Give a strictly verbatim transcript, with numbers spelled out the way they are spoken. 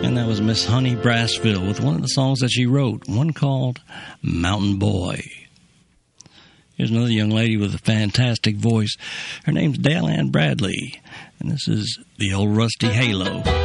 And that was Miss Honey Brassfield with one of the songs that she wrote, one called Mountain Boy. Here's another young lady with a fantastic voice. Her name's Dale Ann Bradley, and this is The Old Rusty Halo.